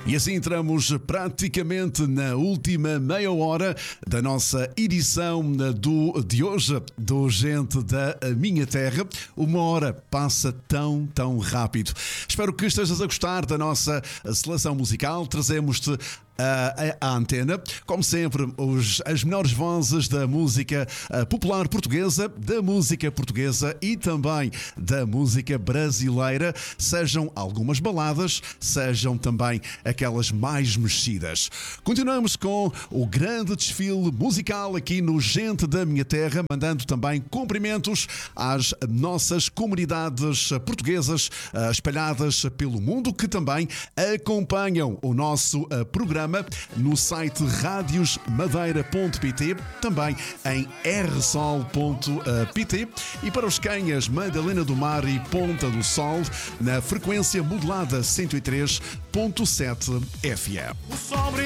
E assim entramos praticamente na última meia hora da nossa edição de hoje, do Gente da Minha Terra. Uma hora passa tão rápido. Espero que estejas a gostar da nossa seleção musical. Trazemos-te à antena, como sempre, as melhores vozes da música popular portuguesa, da música portuguesa e também da música brasileira, sejam algumas baladas, sejam também aquelas mais mexidas. Continuamos com o grande desfile musical aqui no Gente da Minha Terra, mandando também cumprimentos às nossas comunidades portuguesas espalhadas pelo mundo, que também acompanham o nosso programa no site radiosmadeira.pt, também em rsol.pt, e para os Canhas, Madalena do Mar e Ponta do Sol na frequência modulada 103.7 FM.